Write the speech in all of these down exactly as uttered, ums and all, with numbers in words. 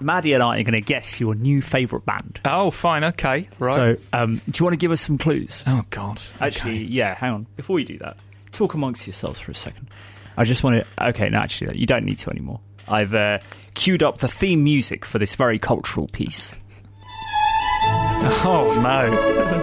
Maddie and I are going to guess your new favourite band. Oh, fine, okay, right. So, um, do you want to give us some clues? Oh, God. Okay. Actually, yeah, hang on. Before you do that, talk amongst yourselves for a second. I just want to... Okay, no, actually, you don't need to anymore. I've uh, queued up the theme music for this very cultural piece. Oh, no.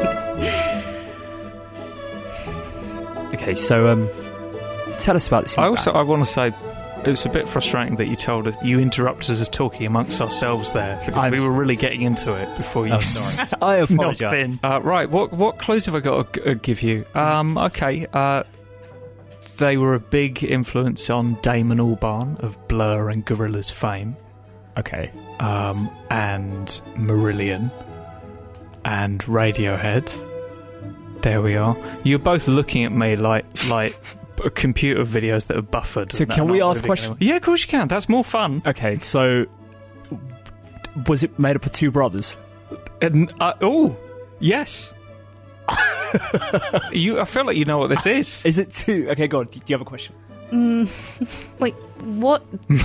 Okay, so um, tell us about this. I also I want to say it was a bit frustrating that you told us you interrupted us talking amongst ourselves there because I'm we were really getting into it before you. Oh, sorry. I apologise. in. Uh, right, what what clues have I got to g- uh, give you? Um, okay, uh, they were a big influence on Damon Albarn of Blur and Gorillaz fame. Okay, um, and Marillion and Radiohead. There we are. You're both looking at me like like computer videos that have buffered. So can we ask questions? Yeah, of course you can. That's more fun. Okay, so was it made up of two brothers? And, uh, oh, yes. you, I feel like you know what this is. Is it two? Okay, go on. Do you have a question? Mm, like, what?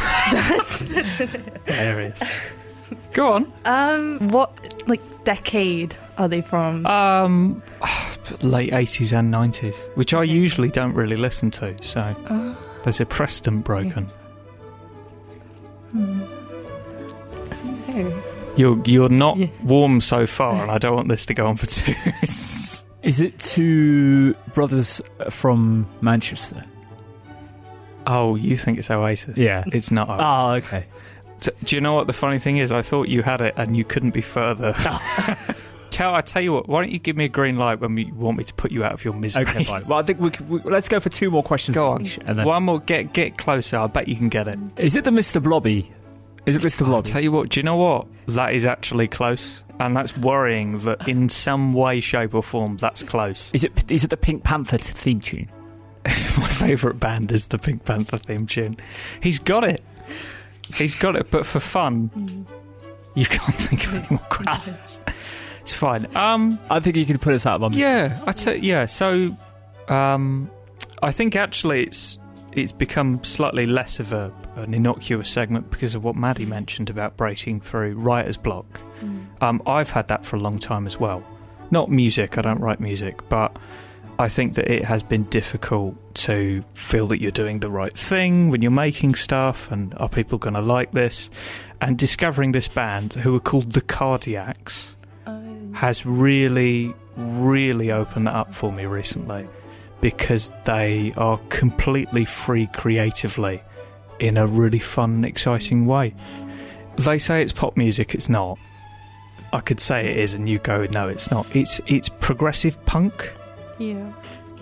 There it is. Go on. Um, what, like, decade are they from? Um, late eighties and nineties, which I usually don't really listen to, so uh, there's a precedent broken. Hmm. Okay. You're you're not Yeah. warm so far, and I don't want this to go on for two. Is it two brothers from Manchester? Oh, you think it's Oasis? Yeah. It's not. Oh, okay. T- do you know what the funny thing is? I thought you had it, and you couldn't be further. Tell I tell you what. Why don't you give me a green light when you want me to put you out of your misery? Okay, fine. Well, I think we, could, we let's go for two more questions. Go on. Each, and then... One more. Get get closer. I bet you can get it. Is it the Mister Blobby? Is it Mister I'll Blobby? tell you what. Do you know what? That is actually close, and that's worrying. That in some way, shape, or form, that's close. Is it? Is it the Pink Panther theme tune? My favourite band is the Pink Panther theme tune. He's got it. He's got it, but for fun, mm. you can't think of any more questions. It's fine. Um, I think you can put us out of my Yeah, I t- yeah. So, um, I think actually it's it's become slightly less of a an innocuous segment because of what Maddie mentioned about breaking through writer's block. Mm. Um, I've had that for a long time as well. Not music. I don't write music, but I think that it has been difficult to feel that you're doing the right thing when you're making stuff, and are people going to like this? And discovering this band, who are called the Cardiacs, oh. has really, really opened that up for me recently, because they are completely free creatively in a really fun and exciting way. They say it's pop music, it's not. I could say it is, and you go, no, it's not. It's it's progressive punk. Yeah.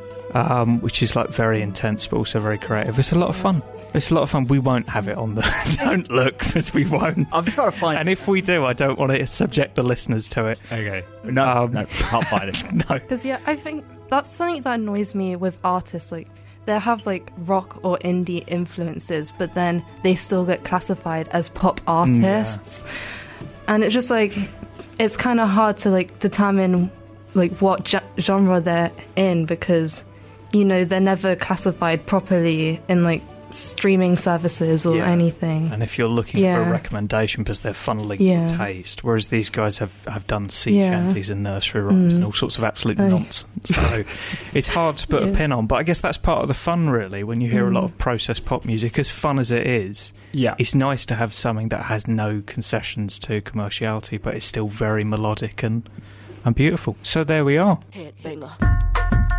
Um, which is like very intense but also very creative. It's a lot of fun. It's a lot of fun. We won't have it on the... Don't look, because we won't. I'm trying to find... And if we do, I don't want to subject the listeners to it. Okay. No, um, no, can't find it. No. Because, yeah, I think that's something that annoys me with artists. Like, they have, like, rock or indie influences, but then they still get classified as pop artists. Yeah. And it's just, like, it's kind of hard to, like, determine... like what ge- genre they're in, because, you know, they're never classified properly in like streaming services or yeah. anything. And if you're looking yeah. for a recommendation because they're funneling yeah. your taste, whereas these guys have, have done sea yeah. shanties and nursery rhymes mm. and all sorts of absolute oh. nonsense. So it's hard to put yeah. a pin on, but I guess that's part of the fun, really, when you hear mm. a lot of processed pop music. As fun as it is, yeah. it's nice to have something that has no concessions to commerciality, but it's still very melodic and and beautiful. So there we are. Headbanger.